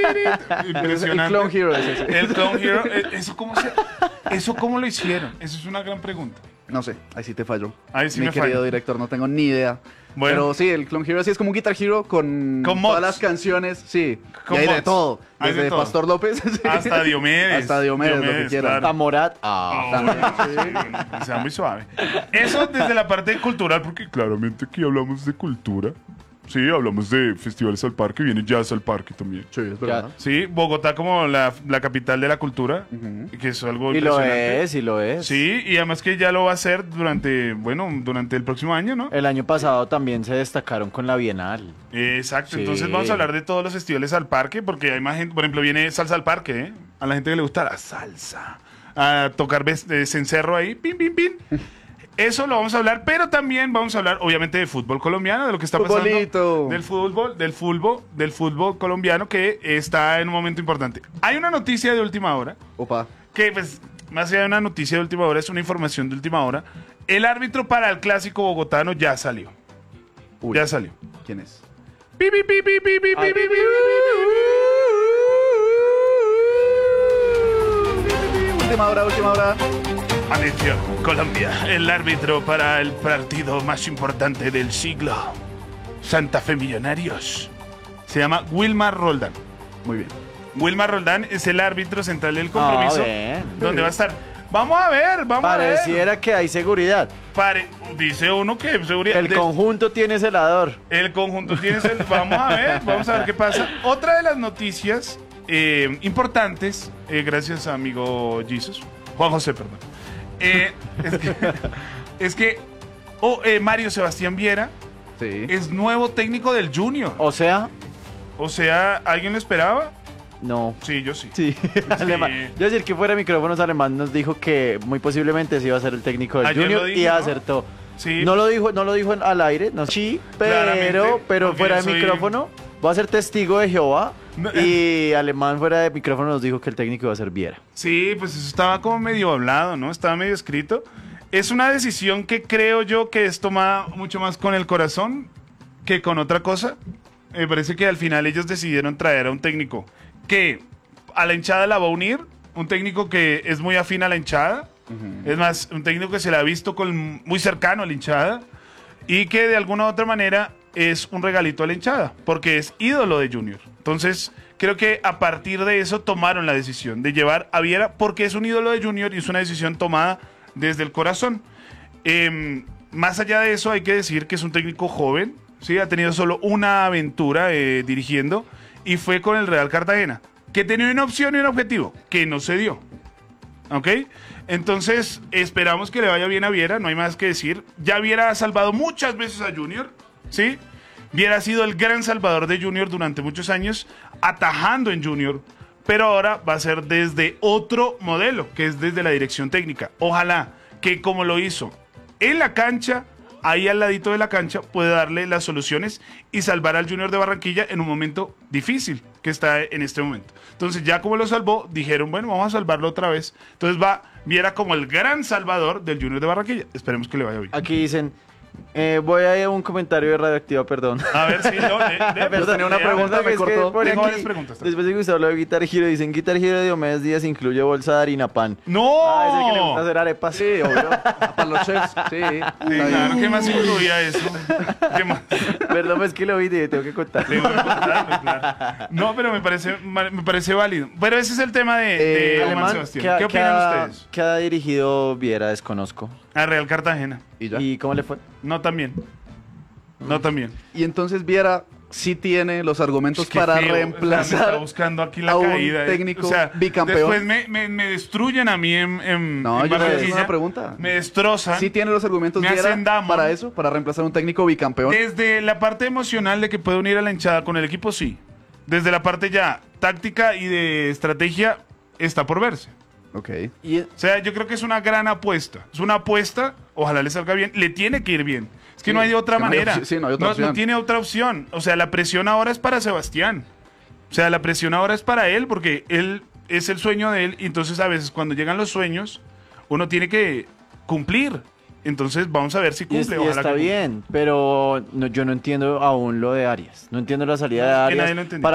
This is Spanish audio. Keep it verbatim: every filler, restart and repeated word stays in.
Impresionante. El Clone Hero es ese. El Clone Hero. eh, ¿Eso cómo, se, ¿Eso cómo lo hicieron? Eso es una gran pregunta. No sé, ahí sí te fallo. Ahí sí Mi me querido fallo. director, no tengo ni idea. Bueno. Pero sí, el Clone Hero sí es como un Guitar Hero con, Con todas mods. las canciones. Sí, Con y hay de mods. todo. Hay de Desde todo. Pastor López sí. Hasta Diomedes. Hasta Diomedes, lo que quieran. claro. A Morat. Ah. Oh, sí, bueno, que sea muy suave. Eso desde la parte cultural, porque claramente aquí hablamos de cultura. Sí, hablamos de festivales al parque, viene jazz al parque también. Sí, es verdad. Sí, Bogotá como la, la capital de la cultura, que es algo Y lo impresionante. es, y lo es. Sí, y además que ya lo va a hacer durante, bueno, durante el próximo año, ¿no? El año pasado también se destacaron con la Bienal. Exacto, Sí. entonces vamos a hablar de todos los festivales al parque, porque hay más gente, por ejemplo, viene salsa al parque, ¿eh? A la gente que le gusta la salsa, a tocar ves- eh, cencerro ahí, pin, pin, pin. Eso lo vamos a hablar, pero también vamos a hablar, obviamente, de fútbol colombiano, de lo que está Futbolito. pasando. Del fútbol, del fútbol, del fútbol colombiano, que está en un momento importante. Hay una noticia de última hora, Opa. que pues, más allá de una noticia de última hora, es una información de última hora. El árbitro para el clásico bogotano ya salió. Uy, Ya salió. ¿quién es? Pi, pi, pi, pi, pi, pi, pi, pi, pi, Última hora, última hora. Atención, Colombia, el árbitro para el partido más importante del siglo. Santa Fe Millonarios. Se llama Wilmar Roldán. Muy bien. Wilmar Roldán es el árbitro central del compromiso. Ah, bien. Donde va a estar. Vamos a ver, vamos a ver. Pareciera que hay seguridad. Pare- dice uno que seguridad. El de- conjunto tiene celador. El conjunto tiene el. Vamos a ver, vamos a ver qué pasa. Otra de las noticias eh, importantes, eh, gracias a amigo Jesus, Juan José, perdón. Eh, es que, es que oh, eh, Mario Sebastián Viera Sí. es nuevo técnico del Junior. O sea, O sea, ¿alguien lo esperaba? no. Sí, yo sí. Sí, Alemán. Yo decir que fuera micrófonos alemán nos dijo que muy posiblemente se iba a ser el técnico del Ayer lo Junior dijo, y ¿no? acertó. Sí. No lo dijo, no lo dijo en- al aire, no, sí, Claramente, pero, pero porque fuera de soy- micrófono voy a ser testigo de Jehová No, y alemán fuera de micrófono nos dijo que el técnico iba a ser Viera. Sí, pues eso estaba como medio hablado, ¿no? Estaba medio escrito. Es una decisión que creo yo que es tomada mucho más con el corazón que con otra cosa. Me parece que al final ellos decidieron traer a un técnico que a la hinchada la va a unir, un técnico que es muy afín a la hinchada, es más, un técnico que se la ha visto con, muy cercano a la hinchada y que de alguna u otra manera es un regalito a la hinchada, porque es ídolo de Junior. Entonces, creo que a partir de eso tomaron la decisión de llevar a Viera porque es un ídolo de Junior y es una decisión tomada desde el corazón. Eh, más allá de eso, hay que decir que es un técnico joven, ¿sí? Ha tenido solo una aventura eh, dirigiendo y fue con el Real Cartagena, que tenía una opción y un objetivo, que no se dio. ¿Ok? Entonces, esperamos que le vaya bien a Viera, no hay más que decir. Ya Viera ha salvado muchas veces a Junior, ¿sí? Viera ha sido el gran salvador de Junior durante muchos años, atajando en Junior, pero ahora va a ser desde otro modelo, que es desde la dirección técnica. Ojalá que como lo hizo en la cancha, ahí al ladito de la cancha, puede darle las soluciones y salvar al Junior de Barranquilla en un momento difícil que está en este momento. Entonces ya como lo salvó, dijeron, bueno, vamos a salvarlo otra vez. Entonces va, Viera como el gran salvador del Junior de Barranquilla. Esperemos que le vaya bien. Aquí dicen, eh, voy a ir a un comentario de Radioactiva, perdón. A ver, sí, no, de, de- Perdón, tenía una de- pregunta, que me es que cortó. pone Tengo aquí, varias preguntas. después de que usted habló de Guitar Hero, dicen Guitar Hero de Diomedes Díaz incluye bolsa de harina pan. ¡No! Ah, es el que le gusta hacer arepas. Sí, obvio. Para los chefs, sí. Sí, Está claro, bien. ¿qué más incluía eso? ¿Qué más? Perdón, es que lo vi y tengo que contar. Tengo que contarlo, claro. No, pero me parece, me parece válido. Pero ese es el tema de, de Eh, Oman Alemán, Sebastián. ha- ¿Qué opinan ha- ustedes? ¿Qué ha dirigido Viera? Desconozco. A Real Cartagena. Y ya. ¿Y cómo le fue? No también. No también. Y entonces Viera sí tiene los argumentos Es que para feo, o sea, me reemplazar está buscando aquí la a un caída. eh. técnico O sea, bicampeón. Después me, me, me destruyen a mí en, en No, en yo le Barranquilla. hice una pregunta. Me destrozan. Sí tiene los argumentos Me Viera hacen damo. para eso, para reemplazar a un técnico bicampeón. Desde la parte emocional de que puede unir a la hinchada con el equipo, sí. Desde la parte ya táctica y de estrategia, está por verse. Ok. Y, O sea, yo creo que es una gran apuesta. Es una apuesta, ojalá le salga bien. Le tiene que ir bien. Es que Sí, no hay de otra es que no hay manera. opci- sí, no hay otra opción. tiene otra opción. O sea, la presión ahora es para Sebastián. O sea, la presión ahora es para él porque él es el sueño de él. Y entonces a veces cuando llegan los sueños, uno tiene que cumplir. Entonces vamos a ver si y es- cumple. y ojalá está que cumpla. bien, pero no- yo no entiendo aún lo de Arias. No entiendo la salida de Que Arias. nadie lo entendió. Para